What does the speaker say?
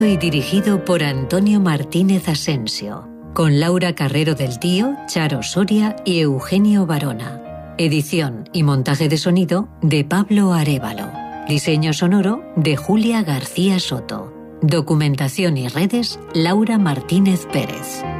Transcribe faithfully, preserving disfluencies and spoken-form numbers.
y dirigido por Antonio Martínez Asensio, con Laura Carrero del Tío, Charo Soria y Eugenio Barona. Edición y montaje de sonido de Pablo Arévalo. Diseño sonoro de Julia García Soto. Documentación y redes Laura Martínez Pérez.